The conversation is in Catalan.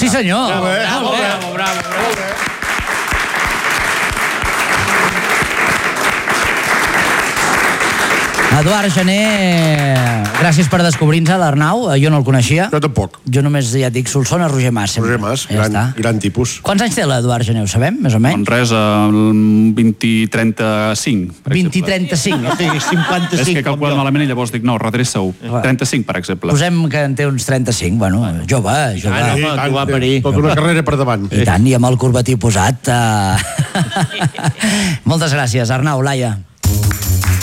Sí, senyor. Bravo. Eduard Gené, gràcies per descobrir-nos l'Arnau, jo no el coneixia. Jo tampoc. Jo només, ja et dic, Solsona, Roger Mas. Roger Mas, gran tipus. Quants anys té l'Eduard Gené, ho sabem, més o menys? Doncs res, 20-35, per exemple. 20-35, 55. És que he calculat malament i llavors dic, no, redreça-ho. 35, per exemple. Posem que en té uns 35, bueno, jove. Tota una carrera per davant. I tant, i amb el corbatí posat. Moltes gràcies, Arnau, Laia.